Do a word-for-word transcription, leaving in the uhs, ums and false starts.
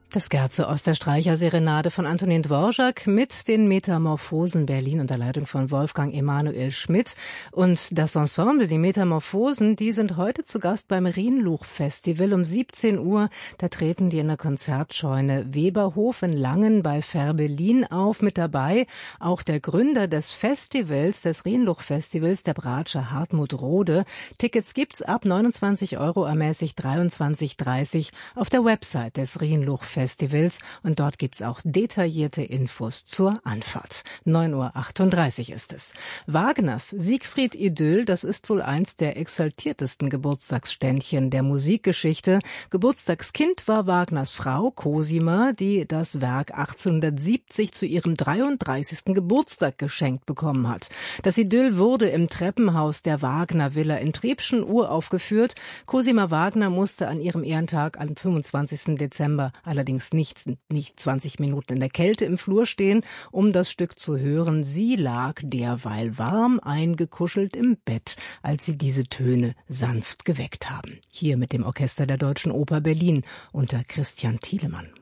Das Scherzo aus der Streicherserenade von Antonin Dvorak mit den Metamorphosen Berlin unter Leitung von Wolfgang Emanuel Schmidt. Und das Ensemble, die Metamorphosen, die sind heute zu Gast beim Rhinluch-Festival um siebzehn Uhr. Da treten die in der Konzertscheune Weberhof in Langen bei Fehrbellin auf. Mit dabei auch der Gründer des Festivals, des Rhinluch-Festivals, der Bratscher Hartmut Rode. Tickets gibt's ab neunundzwanzig Euro, ermäßigt dreiundzwanzig dreißig auf der Website des Rhinluch-Festivals. Festivals und dort gibt's auch detaillierte Infos zur Anfahrt. neun Uhr achtunddreißig ist es. Wagners Siegfried Idyll, das ist wohl eins der exaltiertesten Geburtstagsständchen der Musikgeschichte. Geburtstagskind war Wagners Frau Cosima, die das Werk achtzehnhundertsiebzig zu ihrem dreiunddreißigsten Geburtstag geschenkt bekommen hat. Das Idyll wurde im Treppenhaus der Wagner Villa in Trebschen uraufgeführt. Cosima Wagner musste an ihrem Ehrentag am fünfundzwanzigsten Dezember allerdings nicht, nicht zwanzig Minuten in der Kälte im Flur stehen, um das Stück zu hören. Sie lag derweil warm eingekuschelt im Bett, als sie diese Töne sanft geweckt haben. Hier mit dem Orchester der Deutschen Oper Berlin unter Christian Thielemann.